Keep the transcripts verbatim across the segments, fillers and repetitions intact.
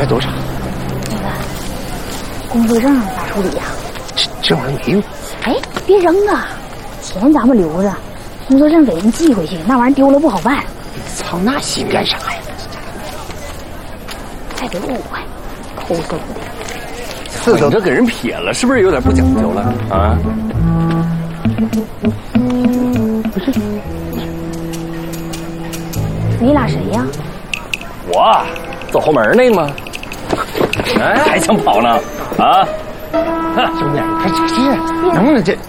多少？ 那个工作证咋处理呀？ 这这玩意儿没用。 哎，别扔啊！钱咱们留着，工作证给人寄回去，那玩意儿丢了不好办。 操，那心干啥呀？ 再别误会，抠搜的。 是你这给人撇了，是不是有点不讲究了啊？ 不是， 你俩谁呀？ 我走后门那个吗？哎，还想跑呢？啊！ 兄弟，还真是能不能这？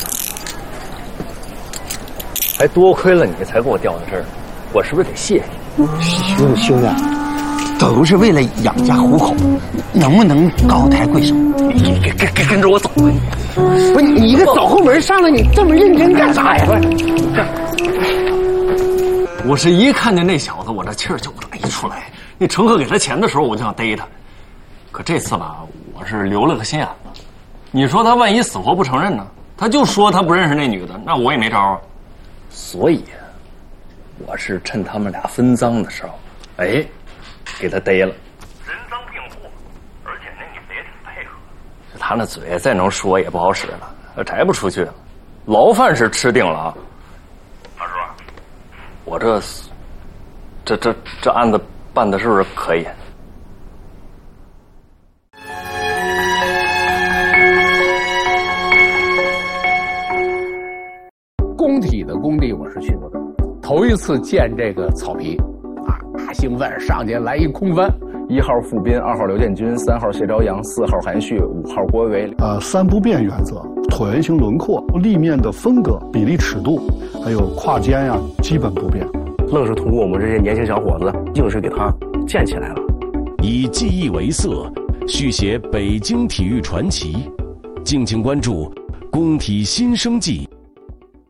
还多亏了你才给我调到这儿，我是不是得谢你？ 兄弟兄弟，都是为了养家糊口，能不能高抬贵手？ 你跟跟跟跟着我走吧！ 不是你一个走后门上来，你这么认真干啥呀？ 我是一看见那小子，我这气儿就打一出来。那乘客给他钱的时候，我就想逮他，可这次吧，我是留了个心眼子。你说他万一死活不承认呢？他就说他不认识那女的，那我也没招啊。所以，我是趁他们俩分赃的时候，哎，给他逮了。人赃并获，而且那女的也挺配合。他那嘴再能说也不好使了，摘不出去，牢饭是吃定了啊。大叔，我这这这这案子办的是不是可以？ 工体的工地我是去过的，头一次见这个草皮，啊，大兴奋上去来一空翻， 一号傅斌，二号刘建军，三号谢朝阳，四号韩旭，五号郭维。 呃，三不变原则：椭圆形轮廓、立面的分割、比例尺度，还有跨间呀、啊，基本不变。 愣是通过我们这些年轻小伙子，硬是给他建起来了。 以记忆为色，续写北京体育传奇，敬请关注《工体新生记》。